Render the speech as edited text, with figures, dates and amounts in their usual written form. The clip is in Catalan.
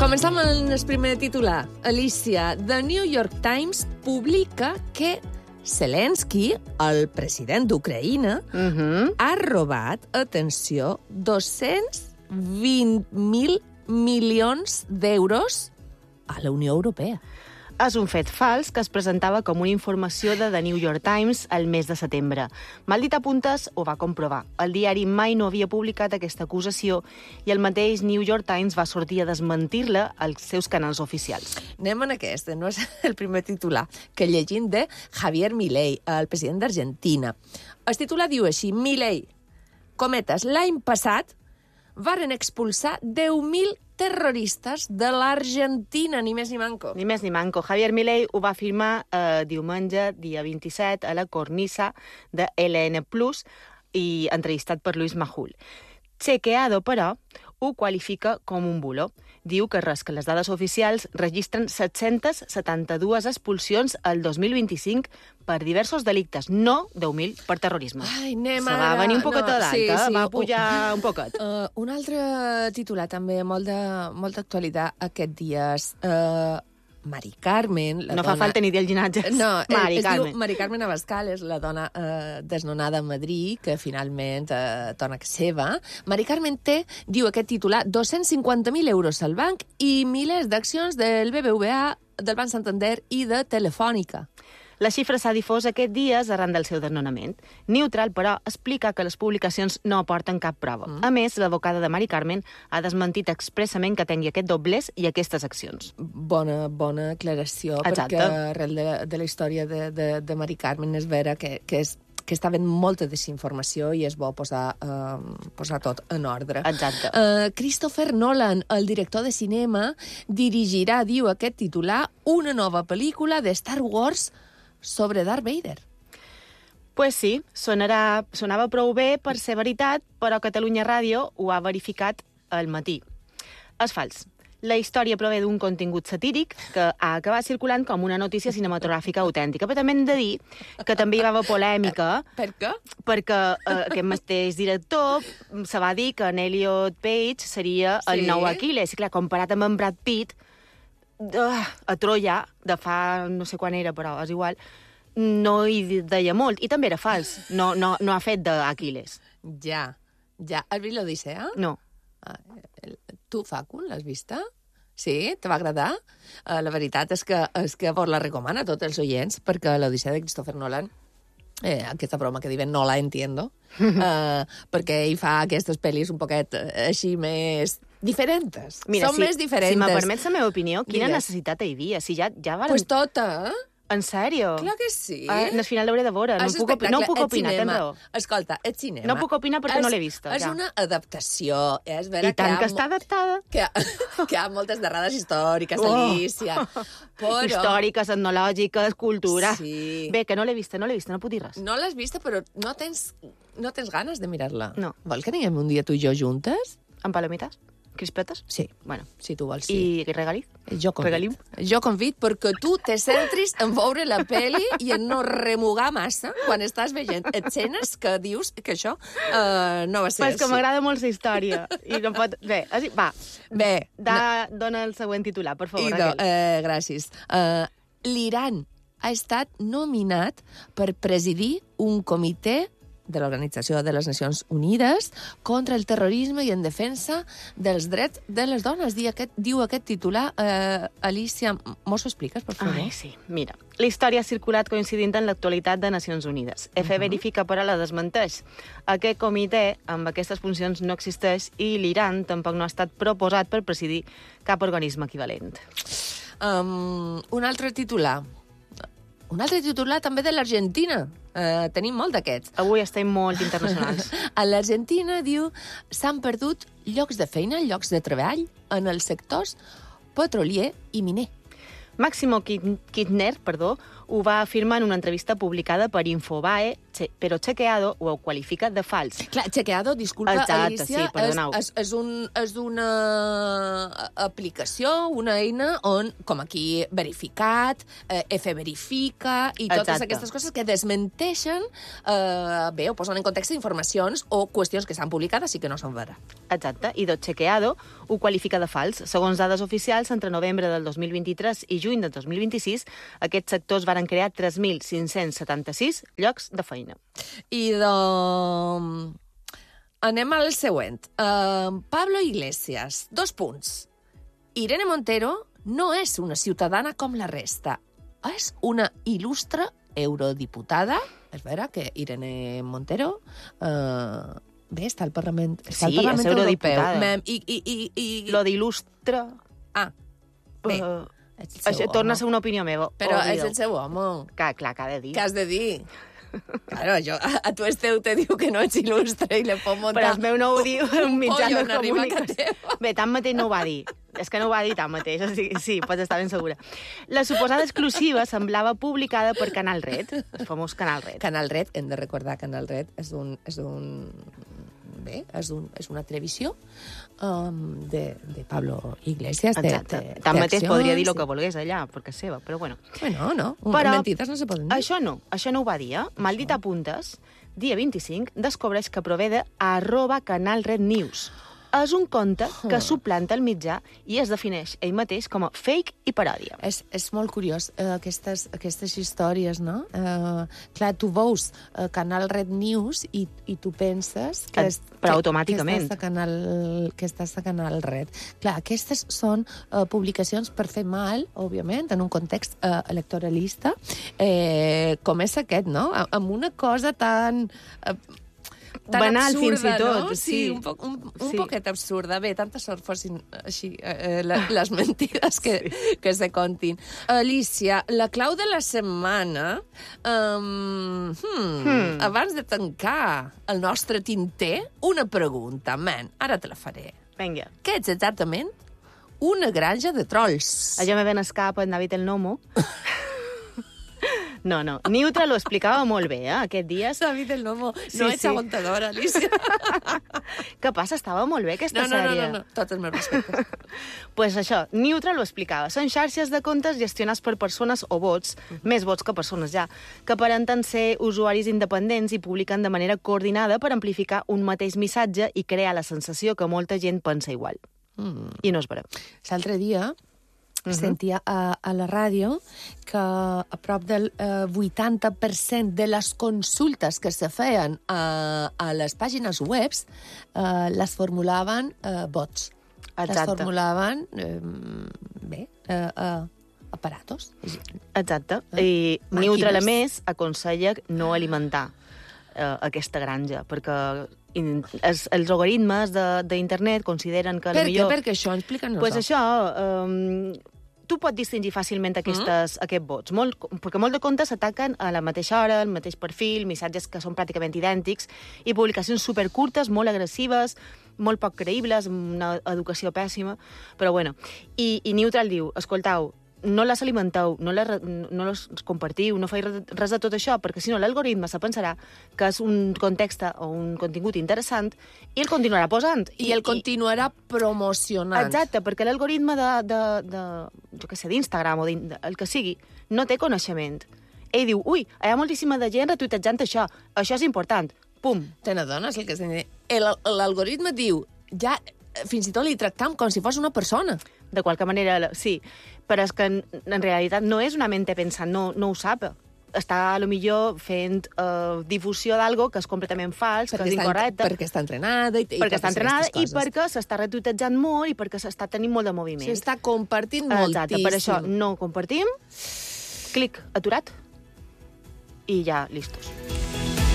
Començam amb el primer titular. Alicia, The New York Times publica que Zelensky, el president d'Ucraïna, ha robat, atenció, 220.000 milions d'euros a la Unió Europea. És un fet fals que es presentava com una informació de The New York Times el mes de setembre. Maldita Puntes ho va comprovar. El diari mai no havia publicat aquesta acusació i el mateix New York Times va sortir a desmentir-la als seus canals oficials. Anem en aquest, no és el primer titular, que llegim de Javier Milei, el president d'Argentina. El titular diu així: Milei, cometes, l'any passat varen expulsar 10.000 terroristes de l'Argentina, ni més ni manco. Ni més ni manco. Javier Milei ho va afirmar diumenge, dia 27, a la cornisa de LN+, i entrevistat per Luis Majul. Chequeado, però, ho qualifica com un bulo. Diu que res, que les dades oficials registren 772 expulsions al 2025 per diversos delictes, no 10.000 per terrorisme. Ai, anem Se va venir un poquet d'alt, sí, va pujar un poquet. Un altre titular també, molta actualitat aquests dies. Mari Carmen, la no dona... fa falta ni dir el llinatge. No, Mari Carmen. diu Mari Carmen Abascal, és la dona desnonada a Madrid, que finalment torna a seva. Mari Carmen té, diu aquest titular, 250.000 euros al banc i milers d'accions del BBVA, del Banc Santander i de Telefònica. La xifra s'ha difós aquests dies arran del seu desnonament. Neutral, però, explica que les publicacions no aporten cap prova. A més, l'advocada de Mari Carmen ha desmentit expressament que tingui aquest doblers i aquestes accions. Bona aclaració, Exacte. perquè arrel de la història de Mari Carmen és vera que està havent molta desinformació i és bo posar tot en ordre. Exacte. Christopher Nolan, el director de cinema, dirigirà, diu aquest titular, una nova pel·lícula de Star Wars sobre Darth Vader. Pues sí, sonava prou bé per ser veritat, però Catalunya Ràdio ho ha verificat al matí. És fals. La història prové d'un contingut satíric que ha acabat circulant com una notícia cinematogràfica autèntica. Però també hem de dir que també hi va haver polèmica. Per què? Perquè aquest mateix director se va dir que en Elliot Page seria el nou Aquiles. I clar, comparat amb en Brad Pitt, a Troia, de fa no sé quan era, però és igual, no hi deia molt. I també era fals. No ha fet d'Aquiles. Ja. Has vist l'Odissea? No. Tu, Facun, l'has vista? Sí? Te va agradar? La veritat és que vos la recomana a tots els oients, perquè l'Odissea de Christopher Nolan, aquesta broma que diuen no la entiendo, perquè ell fa aquestes pel·lis un poquet així més diferents. Mira, són més diferents. Si me permets la meva opinió, quina necessitat hi havia? Si ja valen... Pues tota, En sèrio? Clar que sí. Al final l'hauré de veure. No puc opinar, tens raó. Escolta, és cinema. No puc opinar perquè no l'he vista. És una adaptació. És vera I tant que està adaptada. Que hi ha moltes derrades històriques, Alicia. Però... Històriques, etnològiques, cultura. Sí. Bé, que no l'he vista, no puc dir res. No l'has vista, però no tens ganes de mirar-la. No. Vol que anem un dia tu i jo juntes? Amb palomites? Crispetes? Sí. Bueno. Si tu vols, sí. I regalí? Regalim? Jo convid perquè tu te centris en veure la pel·li i en no remugar massa quan estàs veient escenes que dius que això no va ser així. Però és que m'agrada molt la història. I no pot... Bé, va. Bé. Dona el següent titular, per favor, Raquel. Gràcies. L'Iran ha estat nominat per presidir un comitè de l'Organització de les Nacions Unides contra el terrorisme i en defensa dels drets de les dones. Diu aquest titular. Alicia, mos ho expliques, per favor? Ai, sí. Mira, la història ha circulat coincidint en l'actualitat de Nacions Unides. EFE verifica, però la desmenteix. Aquest comitè, amb aquestes funcions, no existeix i l'Iran tampoc no ha estat proposat per presidir cap organisme equivalent. Un altre titular també de l'Argentina. Tenim molt d'aquests. Avui estem molt internacionals. A l'Argentina, diu, s'han perdut llocs de feina, llocs de treball en els sectors petrolier i miner. Máximo Kirchner, ho va afirmar en una entrevista publicada per Infobae, però Chequeado ho qualifica de fals. Clar, Chequeado, disculpa, Exacte, Alicia, sí, perdoneu. és una aplicació, una eina on, com aquí, verificat, F verifica i totes Exacte. aquestes coses que desmenteixen, o posen en context informacions o qüestions que s'han publicades i que no són veres. Exacte, i Chequeado ho qualifica de fals. Segons dades oficials, entre novembre del 2023 i juny del 2026, aquests sectors varen crear 3.576 llocs de feina. I anem al següent. Pablo Iglesias, 2 punts. Irene Montero no és una ciutadana com la resta. És una il·lustre eurodiputada. És vera que Irene Montero... Bé, està al Parlament, Sí, és eurodiputada. I... Lo d'il·lustre... Ah, bé. Això torna a ser una opinió meva. Però és Oblida-ho. el seu home. Clar, que ha de dir. Què has de dir? Claro, a tu Esteu te diu que no ets il·lustre i le pot muntar... Però el meu no ho diu un mitjà de pollo en arriba a comunicació. casa. Bé, tanmateix no ho va dir. És que no ho va dir tanmateix, o sigui, sí, pots estar ben segura. La suposada exclusiva semblava publicada per Canal Red, el famós Canal Red. Canal Red, hem de recordar, Canal Red és una televisió de Pablo Iglesias. Exacte. Tanmateix podria dir el que volgués allà, perquè és seva, però bueno. Bueno, no, Però mentides no se poden dir. Això no ho va dir, eh? Maldita Puntes, dia 25, descobreix que prové de @canalrednews. És un compte que suplanta el mitjà i es defineix ell mateix com a fake i paròdia. És molt curiós, aquestes històries, no? Clar, tu veus Canal Red News i tu penses que Però automàticament. que estàs a Canal Red. Clar, aquestes són publicacions per fer mal, òbviament, en un context electoralista, com és aquest, no? Amb una cosa tan banal, absurda, fins i tot. No? Sí, un poquet absurda. Bé, tanta sort fossin així les mentides que se contin. Alicia, la clau de la setmana... Abans de tancar el nostre tinter, una pregunta. Ara te la faré. Vinga. Què ets exactament? Una granja de trolls. Allò me ven escapa en David el Nomo. No. Neutra lo explicava molt bé, aquest dies. David el Nomo. Sí, No ets sí. aguantadora, Alicia. Què passa? Estava molt bé aquesta sèrie. No. Tots els meus respectes. Pues això, Neutra lo explicava. Són xarxes de comptes gestionats per persones o bots, més bots que persones ja, que aparenten ser usuaris independents i publiquen de manera coordinada per amplificar un mateix missatge i crear la sensació que molta gent pensa igual. I no és vera. L'altre dia sentia a la ràdio que a prop del 80% de les consultes que se feien a les pàgines webs les formulaven bots. Exacte. Les formulaven, aparatos. Exacte. I Neutra, a Màquines. més, aconsella no alimentar aquesta granja, perquè els algoritmes d'internet consideren que... Per què? Perquè això, explica'ns Pues això, tu pots distingir fàcilment aquests bots, perquè molt de comptes s'ataquen a la mateixa hora, al mateix perfil, missatges que són pràcticament idèntics, i publicacions supercurtes, molt agressives, molt poc creïbles, amb una educació pèssima, però bueno. I Neutral diu, escoltau, no les alimenteu, no les compartiu, no feu res de tot això, perquè si no l'algoritme se pensarà que és un context o un contingut interessant i el continuarà posant. I el continuarà promocionant. Exacte, perquè l'algoritme d'Instagram o el que sigui no té coneixement. Ell diu, ui, hi ha moltíssima de gent retuitejant això és important. Pum. Te n'adones el que estem dient? L'algoritme diu, ja fins i tot li tractam com si fos una persona. De qualque manera, sí. Però és que en realitat no és una mente pensant, no ho sap. Està, a lo millor, fent difusió d'algo que és completament fals, que és incorrecte. Perquè està entrenada. Perquè està entrenada i perquè s'està retuitejant molt i perquè s'està tenint molt de moviment. S'està compartint moltíssim. Exacte, per això no compartim. Clic aturat i ja, listos.